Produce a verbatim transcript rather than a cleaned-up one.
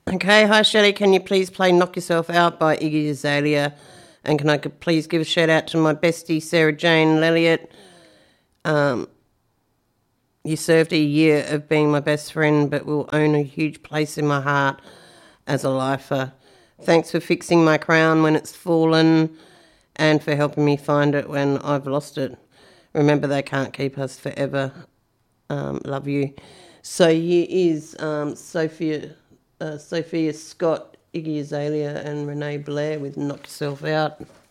Okay, hi Shelley, can you please play Knock Yourself Out by Iggy Azalea? And can I please give a shout out to my bestie Sarah Jane Lelliot? Um, you served a year of being my best friend, but will own a huge place in my heart as a lifer. Thanks for fixing my crown when it's fallen and for helping me find it when I've lost it. Remember, they can't keep us forever. Um, love you. So here is um, Sophia, uh, Sophia Scott, Iggy Azalea and Renee Blair with Knock Yourself Out.